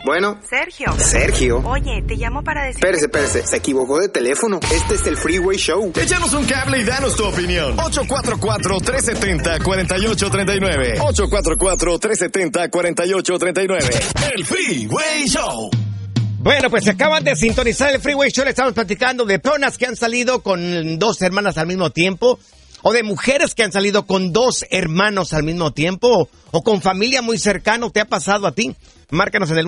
Bueno. Sergio. Oye, te llamo para decir... Espérese, se equivocó de teléfono. Este es el Freeway Show. Échanos un cable y danos tu opinión. 844-370-4839. 844-370-4839. El Freeway Show. Bueno, pues se acaban de sintonizar el Freeway Show. Le estamos platicando de personas que han salido con dos hermanas al mismo tiempo. O de mujeres que han salido con dos hermanos al mismo tiempo. O con familia muy cercana. ¿Te ha pasado a ti? Márcanos en el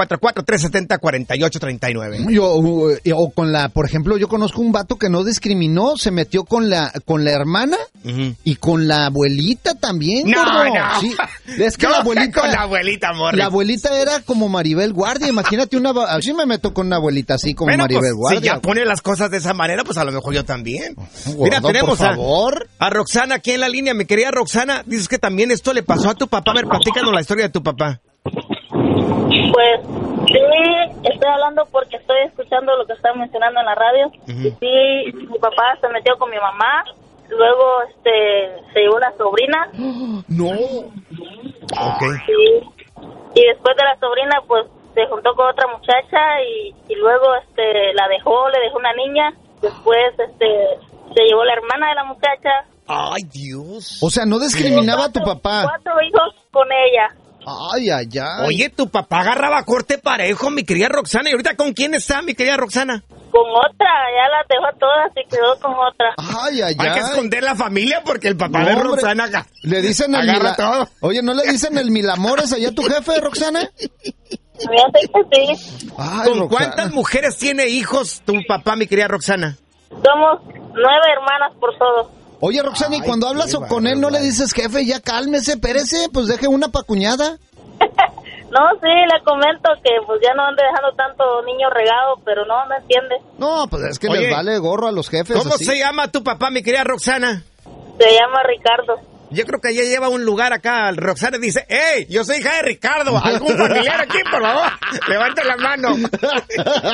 1844-370-4839. O con la, por ejemplo, yo conozco un vato que no discriminó, se metió con la hermana y con la abuelita también. No. Sí, es que la abuelita, con la abuelita, Morris. La abuelita era como Maribel Guardia. Imagínate así me meto con una abuelita así como Maribel pues, Guardia. Si ya pone las cosas de esa manera, pues a lo mejor yo también. Gordo, mira, tenemos por favor. a Roxana aquí en la línea. Mi querida Roxana, dices que también esto le pasó a tu papá. A ver, platícanos la historia de tu papá. Pues sí, estoy hablando porque estoy escuchando lo que están mencionando en la radio. Y sí, mi papá se metió con mi mamá, luego se llevó la sobrina. No. Okay. Sí. Y después de la sobrina, pues se juntó con otra muchacha y luego la dejó, le dejó una niña. Después se llevó la hermana de la muchacha. Ay, Dios. O sea, no discriminaba a tu papá. 4 hijos con ella. Ay. Oye, tu papá agarraba corte parejo, mi querida Roxana. ¿Y ahorita con quién está, mi querida Roxana? Con otra, ya las dejó a todas y quedó con otra. Ay. Hay que esconder la familia porque el papá de Roxana le dicen agarra todo. Oye, ¿no le dicen el milamores allá a tu jefe, Roxana? Me hace que sí. Ay, ¿Con Roxana. cuántas mujeres tiene hijos tu papá, mi querida Roxana? Somos 9 hermanas por todo. Oye, Roxana, y cuando hablas con él, ¿no le dices, jefe, ya cálmese, espérese, pues deje una pa' cuñada? No, sí, le comento que pues ya no ande dejando tanto niño regado, pero no entiende. No, pues es que Oye, les vale gorro a los jefes. ¿Cómo así. se llama tu papá, mi querida Roxana? Se llama Ricardo. Yo creo que ella lleva un lugar acá. Roxana dice, ¡Ey! Yo soy hija de Ricardo. ¿Algún familiar aquí, por favor? Levante la mano.